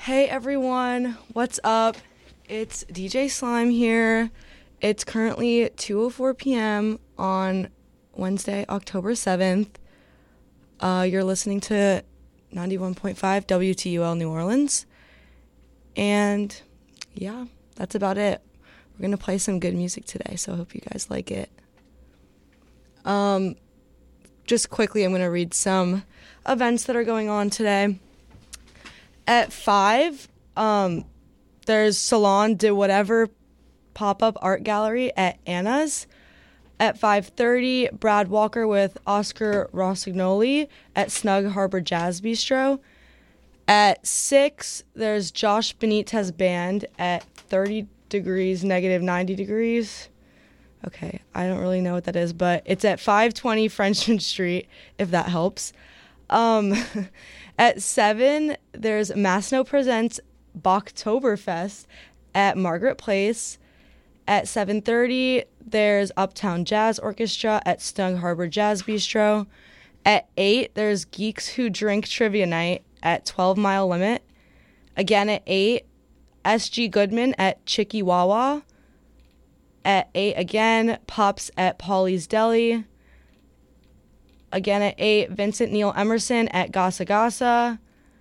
Hey everyone, what's up? It's DJ Slime here. It's currently 2:04 p.m. on Wednesday, October 7th. You're listening to 91.5 WTUL New Orleans. And yeah, that's about it. We're going to play some good music today, so I hope you guys like it. Just quickly, I'm going to read some events that are going on today. At 5, there's Salon de Whatever pop-up art gallery at Anna's. At 5:30, Brad Walker with Oscar Rossignoli at Snug Harbor Jazz Bistro. At 6, there's Josh Benitez Band at 30 degrees, negative 90 degrees. Okay, I don't really know what that is, but it's at 520 Frenchman Street, if that helps. At 7, there's Masno Presents Bachtoberfest at Margaret Place. At 7:30, there's Uptown Jazz Orchestra at Snug Harbor Jazz Bistro. At 8, there's Geeks Who Drink Trivia Night at 12 Mile Limit. Again at 8, S.G. Goodman at Chicky Wawa. At 8 again, Pops at Polly's Deli. Again at 8, Vincent Neil Emerson at Gasa Gasa.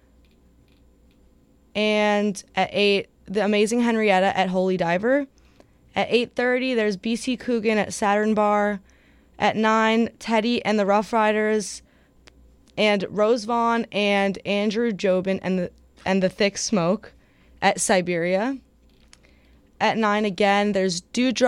And at 8, The Amazing Henrietta at Holy Diver. At 8:30, there's BC Coogan at Saturn Bar. At 9, Teddy and the Rough Riders and Rose Vaughn and Andrew Jobin and the Thick Smoke at Siberia. At 9 again, there's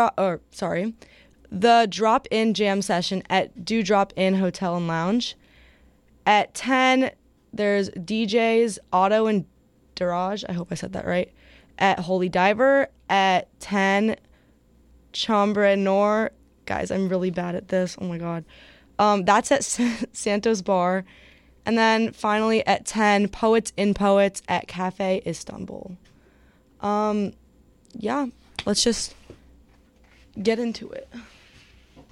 the Drop-In Jam Session at Dewdrop Inn Hotel and Lounge. At 10, there's DJs Otto and Daraj, I hope I said that right, at Holy Diver. At 10, Chambre Noir. Guys, I'm really bad at this. Oh my god. That's at Santos Bar. And then finally at 10, Poets in Poets at Cafe Istanbul. Yeah, let's just get into it.